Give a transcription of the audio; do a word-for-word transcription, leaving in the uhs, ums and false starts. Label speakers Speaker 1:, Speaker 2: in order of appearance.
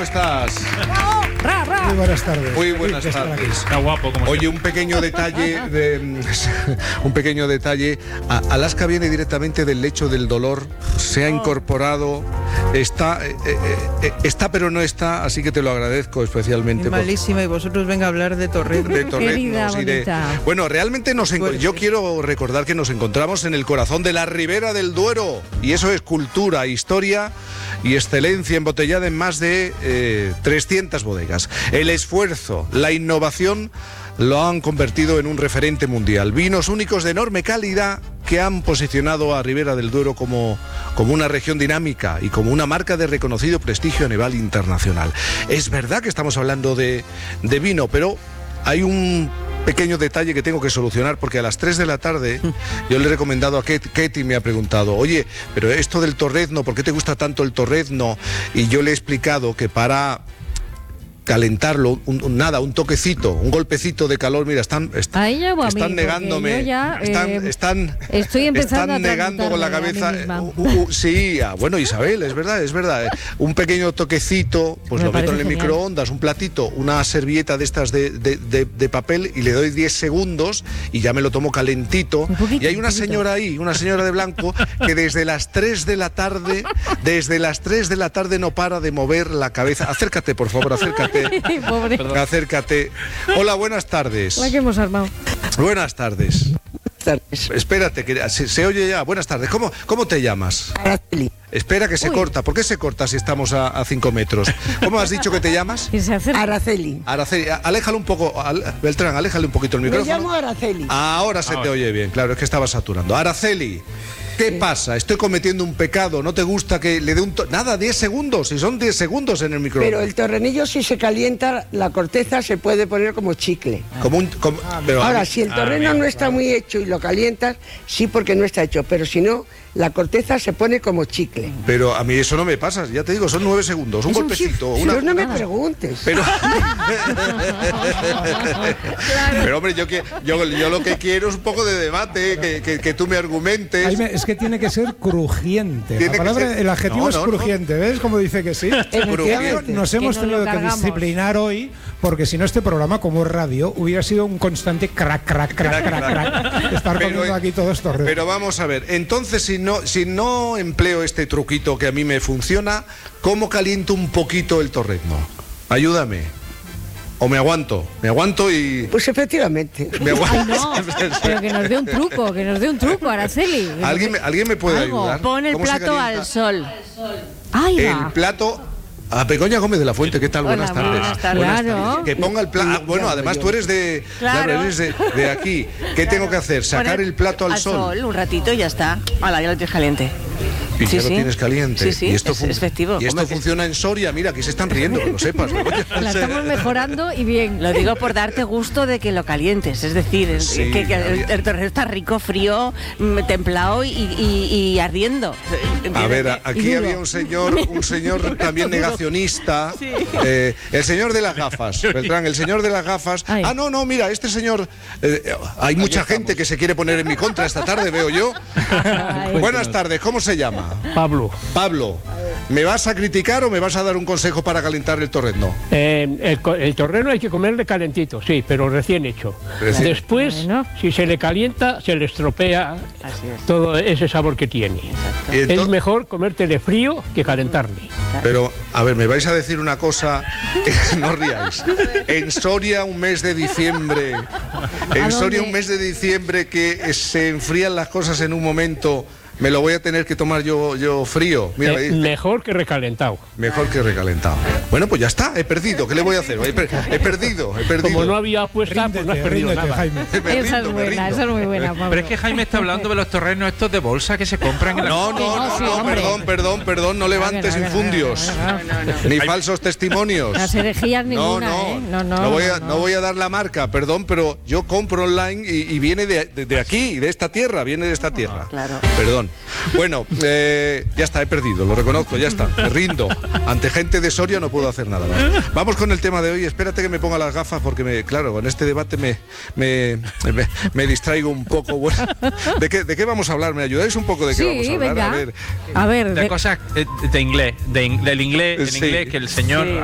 Speaker 1: estás?
Speaker 2: ¡Ra, ra!
Speaker 3: Muy buenas tardes.
Speaker 1: Muy buenas tardes.
Speaker 4: Está guapo como
Speaker 1: Oye, un pequeño detalle, de, un pequeño detalle. A- Alaska viene directamente del lecho del dolor, se ha incorporado, está, eh, eh, eh, está pero no está, así que te lo agradezco especialmente.
Speaker 5: Es malísima y vosotros venga a hablar de Torrezno.
Speaker 1: De torreznos
Speaker 2: Querida,
Speaker 1: y de...
Speaker 2: bonita.
Speaker 1: Bueno, realmente nos enco-
Speaker 5: Pues
Speaker 1: yo
Speaker 5: sí.
Speaker 1: quiero recordar que nos encontramos en el corazón de la Ribera del Duero, y eso es cultura, historia y excelencia embotellada en más de eh, trescientas bodegas. El esfuerzo, la innovación lo han convertido en un referente mundial. Vinos únicos de enorme calidad que han posicionado a Ribera del Duero como, como una región dinámica y como una marca de reconocido prestigio a nivel internacional. Es verdad que estamos hablando de, de vino, pero hay un pequeño detalle que tengo que solucionar, porque a las tres de la tarde yo le he recomendado a Katie, Katie me ha preguntado, oye, pero esto del torrezno, ¿por qué te gusta tanto el torrezno? Y yo le he explicado que para calentarlo, un, un- nada, un toquecito, un golpecito de calor, mira, están, est-
Speaker 2: A ella o a mí,
Speaker 1: están
Speaker 2: porque
Speaker 1: negándome,
Speaker 2: yo ya,
Speaker 1: están,
Speaker 2: eh,
Speaker 1: están,
Speaker 2: estoy empezando
Speaker 1: están
Speaker 2: a
Speaker 1: negando con la
Speaker 2: preguntarme
Speaker 1: cabeza.
Speaker 2: a mí misma.
Speaker 1: uh, uh, uh, sí, ah, bueno, Isabel, es verdad, es verdad. eh, Un pequeño toquecito, pues
Speaker 2: Me
Speaker 1: lo meto en
Speaker 2: parece
Speaker 1: el
Speaker 2: genial.
Speaker 1: microondas, un platito, una servilleta de estas de, de- de- de papel, y le doy diez segundos y ya me lo tomo calentito.
Speaker 2: Un poquito,
Speaker 1: Y hay una
Speaker 2: un poquito.
Speaker 1: señora ahí, una señora de blanco, que desde las tres de la tarde, desde las tres de la tarde no para de mover la cabeza. Acércate, por favor, acércate.
Speaker 2: Pobre.
Speaker 1: Acércate. Hola, buenas tardes.
Speaker 2: La que hemos armado.
Speaker 1: Buenas tardes.
Speaker 5: tardes.
Speaker 1: Espérate, que se, se oye ya. Buenas tardes. ¿Cómo, cómo te llamas?
Speaker 5: Araceli.
Speaker 1: Espera que se
Speaker 2: Uy.
Speaker 1: corta. ¿Por qué se corta si estamos a, a cinco metros? ¿Cómo has dicho que te llamas?
Speaker 2: ¿Quién se acerca?
Speaker 5: Araceli.
Speaker 1: Araceli, a- aléjalo un poco. al- Beltrán, aléjale un poquito el
Speaker 5: Me
Speaker 1: micrófono.
Speaker 5: llamo Araceli.
Speaker 1: Ahora se te
Speaker 4: Ahora.
Speaker 1: oye bien, claro, es que estaba saturando. Araceli, ¿qué pasa? Estoy cometiendo un pecado. ¿No te gusta que le dé un... to- Nada, diez segundos. Si son diez segundos en el micrófono.
Speaker 6: Pero el torrenillo, si se calienta, la corteza se puede poner como chicle.
Speaker 1: Como un... como- pero,
Speaker 6: Ahora, si el
Speaker 4: Ah,
Speaker 6: torreno
Speaker 4: bien,
Speaker 6: no está muy hecho y lo calientas, sí, porque no está hecho. Pero si no, la corteza se pone como chicle.
Speaker 1: pero a mí eso no me pasa. Ya te digo, son nueve segundos. Un
Speaker 2: Es un
Speaker 1: golpecito.
Speaker 2: chif.
Speaker 1: una-
Speaker 6: Pero no me
Speaker 1: una-
Speaker 6: preguntes.
Speaker 1: Pero, pero hombre, yo, que, yo, yo lo que quiero es un poco de debate, que, que, que tú me argumentes.
Speaker 3: Jaime, es que tiene que ser crujiente.
Speaker 1: Tiene
Speaker 3: La
Speaker 1: que
Speaker 3: palabra,
Speaker 1: ser-
Speaker 3: el adjetivo
Speaker 1: No,
Speaker 3: es
Speaker 1: no, no.
Speaker 3: crujiente, ¿ves? Como dice que sí.
Speaker 6: Efectivamente.
Speaker 3: Nos
Speaker 2: Que
Speaker 3: hemos
Speaker 2: nos lo
Speaker 3: tenido que
Speaker 2: cargamos.
Speaker 3: disciplinar hoy, porque si no este programa, como es radio, hubiera sido un constante crack, crack, crack,
Speaker 1: Crack,
Speaker 3: crack, crack. Estar
Speaker 1: Pero,
Speaker 3: comiendo
Speaker 1: eh,
Speaker 3: aquí todos estos retos.
Speaker 1: Pero vamos a ver, entonces si no, si no empleo este truquito que a mí me funciona, ¿cómo caliento un poquito el torrezno? Ayúdame. O me aguanto, me aguanto y...
Speaker 6: Pues efectivamente.
Speaker 1: Me
Speaker 2: Ay,
Speaker 1: aguanto.
Speaker 2: no, pero que nos dé un truco, que nos dé un truco, Araceli.
Speaker 1: ¿Alguien, me- ¿Alguien me puede
Speaker 2: Algo.
Speaker 1: ayudar?
Speaker 7: Pon el
Speaker 1: ¿Cómo se
Speaker 7: plato
Speaker 1: calienta?
Speaker 7: al sol.
Speaker 2: Ay,
Speaker 1: El
Speaker 2: va.
Speaker 1: plato... A Begoña Gómez de la Fuente, ¿qué tal?
Speaker 7: Hola,
Speaker 1: Buenas tardes.
Speaker 7: buenas tardes.
Speaker 2: Claro.
Speaker 1: Que ponga el plato... bueno, además tú eres de...
Speaker 7: Claro.
Speaker 1: eres de, de aquí. ¿Qué tengo que hacer? ¿Sacar
Speaker 7: Poner
Speaker 1: el plato al,
Speaker 7: al
Speaker 1: sol?
Speaker 7: un ratito y ya está. Hala, ya lo tienes caliente.
Speaker 1: Y
Speaker 7: Sí,
Speaker 1: ya lo
Speaker 7: sí.
Speaker 1: tienes caliente.
Speaker 7: Sí, sí,
Speaker 1: y esto
Speaker 7: es-
Speaker 1: fun-
Speaker 7: es efectivo.
Speaker 1: Y esto
Speaker 7: Hombre, que-
Speaker 1: funciona en Soria. Mira, aquí se están riendo, que lo sepas. Begoña.
Speaker 2: La estamos mejorando y bien.
Speaker 7: Lo digo por darte gusto de que lo calientes. Es decir, el-
Speaker 1: Sí,
Speaker 7: que, que el,
Speaker 1: había-
Speaker 7: el torreno está rico, frío, mm, templado y, y- y ardiendo.
Speaker 1: A ver, a-
Speaker 2: Y
Speaker 1: aquí
Speaker 2: duro.
Speaker 1: había un señor, un señor también negacionista, eh, el señor de las gafas, Beltrán, el señor de las gafas.
Speaker 2: Ay.
Speaker 1: Ah, no, no, mira, este señor, eh, hay mucha gente que se quiere poner en mi contra esta tarde, veo yo.
Speaker 2: Ay.
Speaker 1: Buenas tardes, ¿cómo se llama?
Speaker 8: Pablo,
Speaker 1: Pablo, ¿me vas a criticar o me vas a dar un consejo para calentar el torrezno?
Speaker 8: eh, el, co- el torreno hay que comerle calentito, sí, pero recién hecho.
Speaker 1: Recién.
Speaker 8: Después,
Speaker 2: Bueno.
Speaker 8: si se le calienta, se le estropea
Speaker 7: Así es.
Speaker 8: todo ese sabor que tiene.
Speaker 1: Y ento-
Speaker 8: Es mejor comértele frío que calentarle.
Speaker 1: Pero, a ver, me vais a decir una cosa, no ríais. En Soria, un mes de diciembre, en
Speaker 2: ¿A
Speaker 1: Soria,
Speaker 2: dónde?
Speaker 1: un mes de diciembre que eh, se enfrían las cosas en un momento, me lo voy a tener que tomar yo, yo frío. Mira,
Speaker 8: Eh,
Speaker 1: ahí,
Speaker 8: mejor que recalentado.
Speaker 1: mejor que recalentado. Bueno, pues ya está, he perdido. ¿Qué le voy a hacer? He, per- he perdido, he perdido.
Speaker 8: Como no había apuesta, pues no has
Speaker 3: Ríndete,
Speaker 8: perdido
Speaker 3: ríndete,
Speaker 8: nada.
Speaker 3: Jaime.
Speaker 1: Me
Speaker 2: Esa es
Speaker 1: rindo, me
Speaker 2: buena,
Speaker 1: rindo.
Speaker 2: esa es muy buena, Pablo.
Speaker 4: Pero es que Jaime está hablando de los torrenos estos de bolsa que se compran en la...
Speaker 1: No, no, no,
Speaker 2: No, sí,
Speaker 1: no,
Speaker 2: hombre.
Speaker 1: perdón, perdón, perdón, no levantes
Speaker 2: No, no, no,
Speaker 1: infundios,
Speaker 2: no, no, no,
Speaker 1: ni falsos testimonios.
Speaker 2: Las herejías
Speaker 1: No,
Speaker 2: ninguna,
Speaker 1: no,
Speaker 2: ¿eh? No, no,
Speaker 1: no voy a,
Speaker 2: no,
Speaker 1: no voy a dar la marca, perdón, pero yo compro online y, y viene de, de- de aquí, de esta tierra, viene de esta tierra.
Speaker 7: Claro.
Speaker 1: Perdón. Bueno, eh, ya está, he perdido, lo reconozco, ya está, me rindo. Ante gente de Soria no puedo hacer nada más. Vamos con el tema de hoy, espérate que me ponga las gafas porque, me, claro, con este debate me, me, me, me distraigo un poco. Bueno, ¿de qué, ¿de qué vamos a hablar? ¿Me ayudáis un poco de qué vamos a
Speaker 2: Sí,
Speaker 1: hablar?
Speaker 2: venga.
Speaker 1: A ver.
Speaker 2: A ver,
Speaker 4: De
Speaker 2: de-
Speaker 4: cosas eh, de inglés, de in- del inglés, del
Speaker 1: Sí.
Speaker 4: inglés que el señor
Speaker 7: Sí.